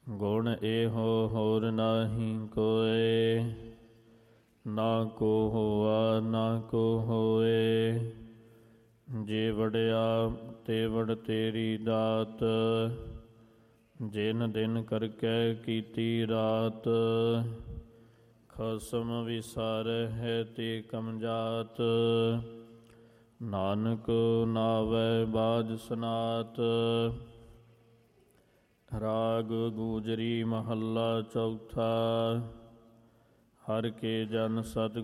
ਗੁਣ ਇਹੋ ਹੋਰ ਨਾਹੀ ਕੋਇ, ਨਾ ਕੋ ਹੋਆ ਨਾ ਕੋ ਹੋਏ। ਜੇ ਵੜਿਆ ਤੇ ਵੜ ਤੇਰੀ ਦਾਤ, ਜਿਨ ਦਿਨ ਕਰਕੇ ਕੀਤੀ ਰਾਤ। ਖਸਮ ਵਿਸਾਰਹਿ ਤੇ ਕਮਜਾਤ, ਨਾਨਕ ਨਾਵੈ ਬਾਝ ਸਨਾਤ। ਰਾਗ ਗੂਜਰੀ ਮਹੱਲਾ ਚੌਥਾ। ਹਰਿ ਕੇ ਜਨ ਸਤਿਗੁਰ